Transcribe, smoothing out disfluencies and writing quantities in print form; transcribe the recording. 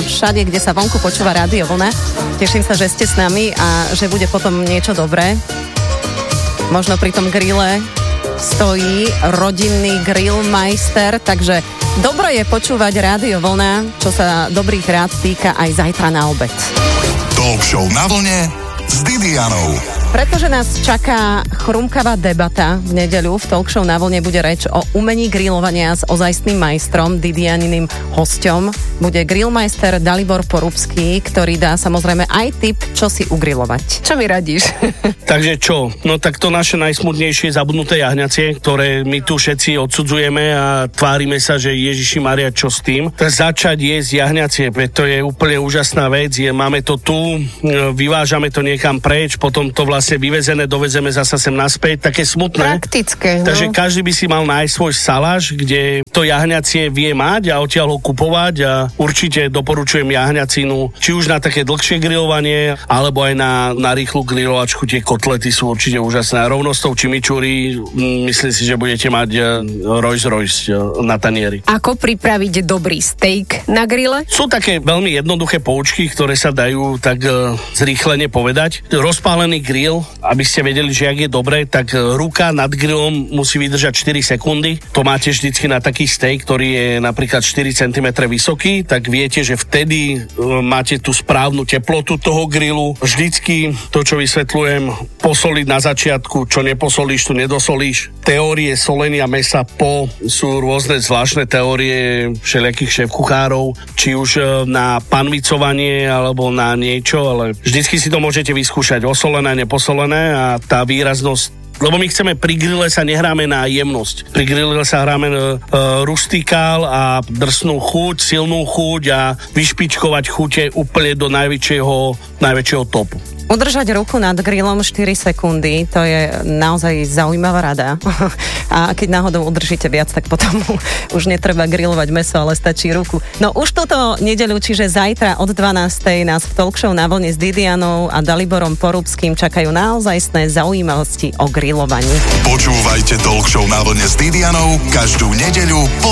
všade, kde sa vonku počúva Rádio Vlna. Teším sa, že ste s nami a že bude potom niečo dobré. Možno pri tom grille stojí rodinný grillmeister, takže dobre je počúvať Rádio Vlna, čo sa dobrých rád týka aj zajtra na obed. Talk show na vlne s Didianou. Pretože nás čaká chrumkavá debata v nedeľu, v talk show na vlne bude reč o umení grilovania s ozajstným majstrom, Didianiným hosťom. Bude grillmeister Dalibor Porubský, ktorý dá samozrejme aj tip, čo si ugrilovať. Čo mi radíš? Takže čo? No tak to naše najsmutnejšie zabudnuté jahňacie, ktoré my tu všetci odsudzujeme a tvárime sa, že Ježiši Maria, čo s tým? Začať jesť jahňacie, to je úplne úžasná vec. Máme to tu, vyvážame to niekam preč, potom to vlastne vyvezené, dovezeme zasa sem naspäť, také smutné. Praktické. Takže každý by si mal nájsť svoj saláš, kde to jahňacie vie mať a odtiaľ ho kupovať a určite doporučujem jahňacinu, či už na také dlhšie grilovanie, alebo aj na rýchlu grilovačku. Tie kotlety sú určite úžasné. A rovno s tou chimichurri myslím si, že budete mať Rolls Royce na tanieri. Ako pripraviť dobrý steak na grille? Sú také veľmi jednoduché poučky, ktoré sa dajú tak zrýchlene povedať. Rozpálený grill, aby ste vedeli, že ak je dobré, tak ruka nad grillom musí vydržať 4 sekundy. To máte vždycky na taký steak, ktorý je napríklad 4 cm vysoký, tak viete, že vtedy máte tú správnu teplotu toho grillu. Vždycky to, čo vysvetľujem, posoliť na začiatku, čo neposolíš, tu nedosolíš. Teórie solenia mesa sú rôzne zvláštne teórie všelijakých šéfkuchárov, či už na panvicovanie alebo na niečo, ale vždycky si to môžete vyskúšať osolené, neposolené a tá výraznosť. Lebo my chceme, pri grille sa nehráme na jemnosť. Pri grille sa hráme rustikál a drsnú chuť, silnú chuť a vyšpičkovať chute úplne do najväčšieho topu. Udržať ruku nad grillom 4 sekundy, to je naozaj zaujímavá rada. A keď náhodou udržíte viac, tak potom už netreba grillovať mäso, ale stačí ruku. No už túto nedeľu, čiže zajtra od 12:00 nás v talk show na vlne s Didianou a Daliborom Porubským čakajú naozajstné zaujímavosti o grillovaní. Počúvajte talk show na vlne s Didianou každú nedeľu po